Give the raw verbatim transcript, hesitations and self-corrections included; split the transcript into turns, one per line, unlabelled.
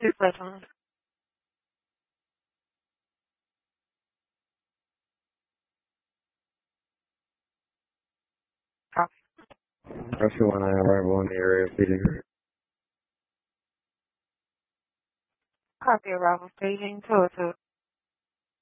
Display phone. Copy.
Russia one, I arrival in the area of Beijing.
Copy arrival staging two oh two.